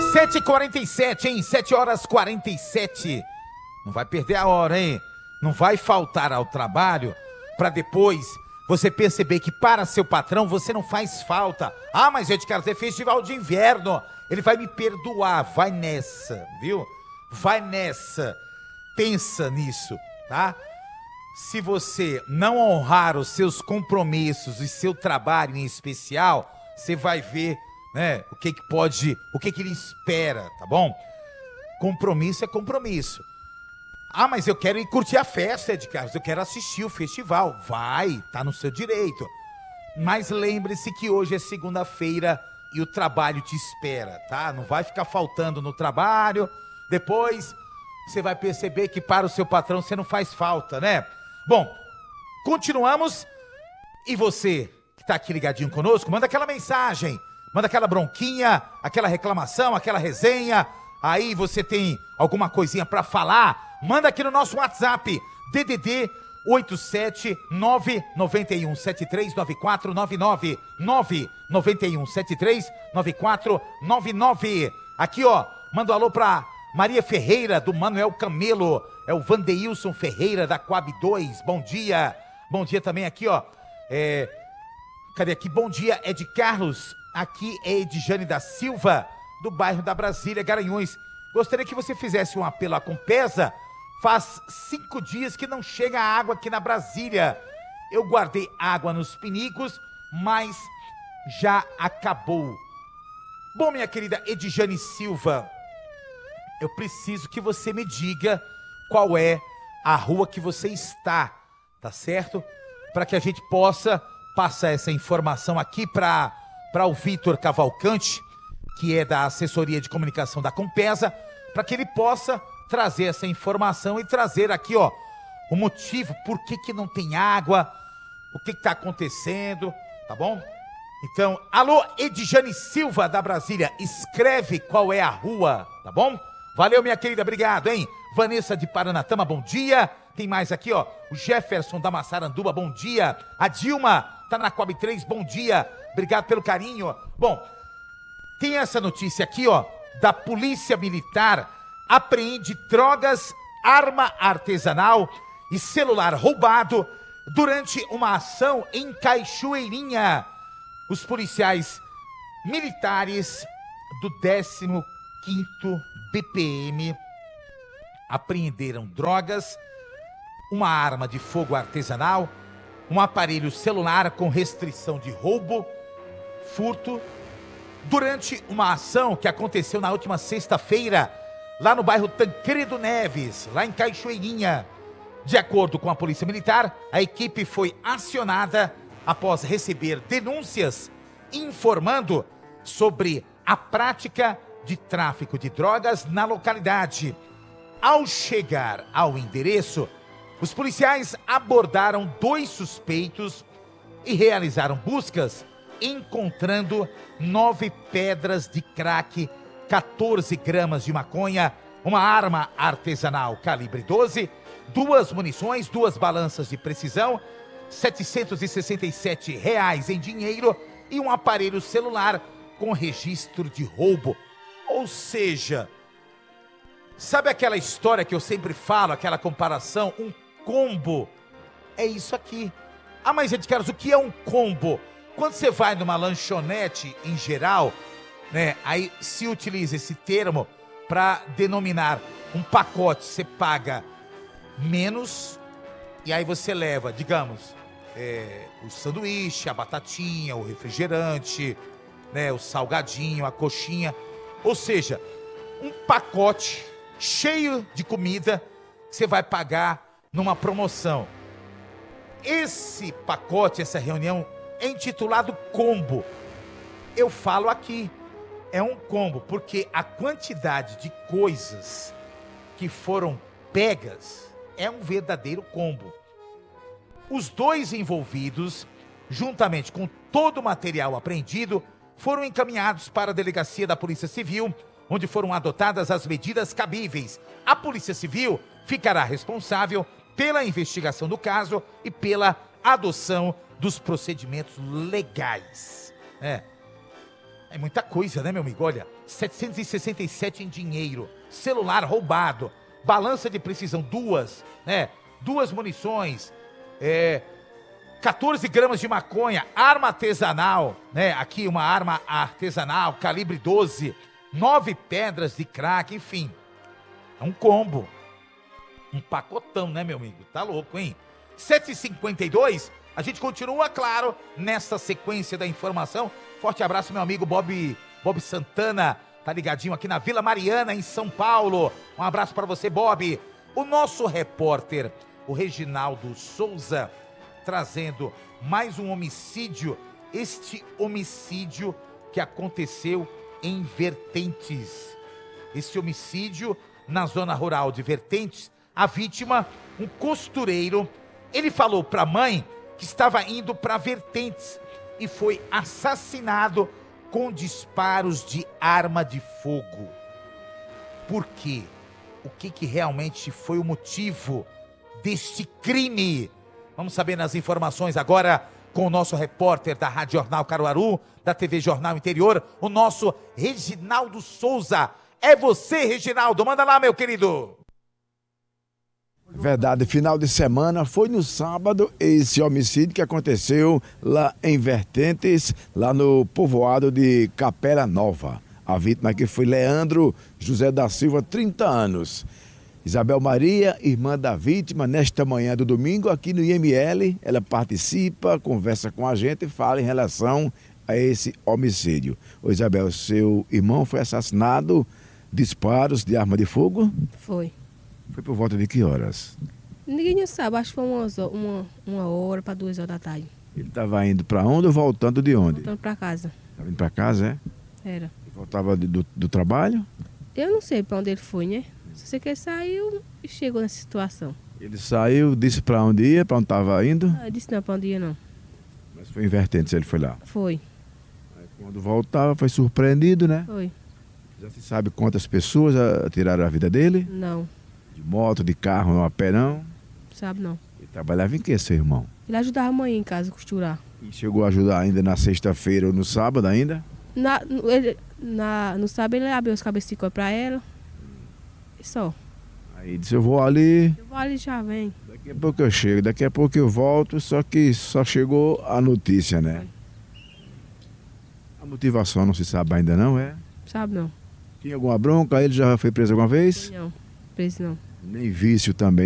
7h47, hein? 7h47. Não vai perder a hora, hein? Não vai faltar ao trabalho para depois você perceber que para seu patrão você não faz falta. Ah, mas eu te quero ter festival de inverno. Ele vai me perdoar. Vai nessa, viu? Vai nessa. Pensa nisso, tá? Se você não honrar os seus compromissos e seu trabalho em especial, você vai ver, né, o que ele espera, tá bom? Compromisso é compromisso. Ah, mas eu quero ir curtir a festa, Ed Carlos, eu quero assistir o festival. Vai, tá no seu direito. Mas lembre-se que hoje é segunda-feira e o trabalho te espera, tá? Não vai ficar faltando no trabalho. Depois você vai perceber que para o seu patrão você não faz falta, né? Bom, continuamos. E você que tá aqui ligadinho conosco, manda aquela mensagem, manda aquela bronquinha, aquela reclamação, aquela resenha. Aí você tem alguma coisinha pra falar, manda aqui no nosso WhatsApp, DDD 87991739499, 991739499. Aqui, ó, manda um alô pra Maria Ferreira, do Manuel Camelo, é o Vandeilson Ferreira, da Coab 2, bom dia. Bom dia também aqui, ó, cadê aqui? Bom dia, Ed Carlos, aqui é Edjane da Silva, do bairro da Brasília, Garanhuns. Gostaria que você fizesse um apelo à Compesa. Faz 5 dias que não chega água aqui na Brasília. Eu guardei água nos pinicos, mas já acabou. Bom, minha querida Edjane Silva, eu preciso que você me diga qual é a rua que você está, tá certo? Para que a gente possa passar essa informação aqui para o Vitor Cavalcante, que é da assessoria de comunicação da Compesa, para que ele possa trazer essa informação e trazer aqui, ó, o motivo, por que não tem água, o que está acontecendo, tá bom? Então, alô, Edjane Silva da Brasília, escreve qual é a rua, tá bom? Valeu, minha querida, obrigado, hein? Vanessa de Paranatama, bom dia. Tem mais aqui, ó, o Jefferson da Massaranduba, bom dia. A Dilma tá na Coab 3, bom dia. Obrigado pelo carinho. Bom, tem essa notícia aqui, ó, da Polícia Militar, apreende drogas, arma artesanal e celular roubado durante uma ação em Cachoeirinha. Os policiais militares do 15º BPM apreenderam drogas, uma arma de fogo artesanal, um aparelho celular com restrição de roubo, furto, durante uma ação que aconteceu na última sexta-feira, lá no bairro Tancredo Neves, lá em Cachoeirinha. De acordo com a Polícia Militar, a equipe foi acionada após receber denúncias informando sobre a prática de tráfico de drogas na localidade. Ao chegar ao endereço, os policiais abordaram 2 suspeitos e realizaram buscas, encontrando 9 pedras de crack, 14 gramas de maconha, uma arma artesanal calibre 12, 2 munições, 2 balanças de precisão, R$ 767 em dinheiro e um aparelho celular com registro de roubo. Ou seja, sabe aquela história que eu sempre falo, aquela comparação, um combo? É isso aqui. Ah, mas Ed Carlos, o que é um combo? Quando você vai numa lanchonete em geral, né, aí se utiliza esse termo para denominar um pacote. Você paga menos e aí você leva, digamos, o sanduíche, a batatinha, o refrigerante, né, o salgadinho, a coxinha. Ou seja, um pacote cheio de comida que você vai pagar numa promoção. Esse pacote, essa reunião é intitulado combo. Eu falo aqui, é um combo, porque a quantidade de coisas que foram pegas é um verdadeiro combo. Os 2 envolvidos, juntamente com todo o material apreendido, foram encaminhados para a delegacia da Polícia Civil, onde foram adotadas as medidas cabíveis. A Polícia Civil ficará responsável pela investigação do caso e pela adoção dos procedimentos legais. É muita coisa, né, meu amigo? Olha, 767 em dinheiro, celular roubado, balança de precisão, duas, né? 2 munições, 14 gramas de maconha, arma artesanal, né? Aqui uma arma artesanal, calibre 12, 9 pedras de crack, enfim. É um combo. Um pacotão, né, meu amigo? Tá louco, hein? 7h52, a gente continua, claro, nessa sequência da informação. Forte abraço, meu amigo Bob Santana, tá ligadinho aqui na Vila Mariana, em São Paulo. Um abraço para você, Bob. O nosso repórter, o Reginaldo Souza, trazendo mais um homicídio. Este homicídio que aconteceu em Vertentes. Este homicídio na zona rural de Vertentes. A vítima, um costureiro, ele falou para a mãe que estava indo para Vertentes e foi assassinado com disparos de arma de fogo. Por quê? O que realmente foi o motivo deste crime? Vamos saber nas informações agora com o nosso repórter da Rádio Jornal Caruaru, da TV Jornal Interior, o nosso Reginaldo Souza. É você, Reginaldo, manda lá, meu querido. Verdade, final de semana, foi no sábado esse homicídio que aconteceu lá em Vertentes, lá no povoado de Capela Nova. A vítima aqui foi Leandro José da Silva, 30 anos. Isabel Maria, irmã da vítima, nesta manhã do domingo, aqui no IML, ela participa, conversa com a gente e fala em relação a esse homicídio. Ô Isabel, seu irmão foi assassinado, disparos de arma de fogo? Foi. Foi por volta de que horas? Ninguém não sabe, acho que foi uma hora para 2 horas da tarde. Ele estava indo para onde ou voltando de onde? Voltando para casa. Estava indo para casa, é? Era. E voltava do trabalho? Eu não sei para onde ele foi, né? Só sei que ele saiu e chegou nessa situação. Ele saiu, disse para onde ia, para onde estava indo? Eu disse não, para onde ia não. Mas foi em Vertentes, ele foi lá. Foi. Aí, quando voltava, foi surpreendido, né? Foi. Já se sabe quantas pessoas tiraram a vida dele? Não. De moto, de carro, a pé não? Sabe não. Ele trabalhava em que, seu irmão? Ele ajudava a mãe em casa a costurar. E chegou a ajudar ainda na sexta-feira ou no sábado ainda? No sábado ele abriu os cabeçicos para ela. E só. Aí disse, eu vou ali, Eu vou ali e já vem. daqui a pouco eu chego, daqui a pouco eu volto, só que só chegou a notícia, né? A motivação não se sabe ainda não, é? Sabe não. Tinha alguma bronca? Ele já foi preso alguma vez? Não. Preso não. Nem vício também.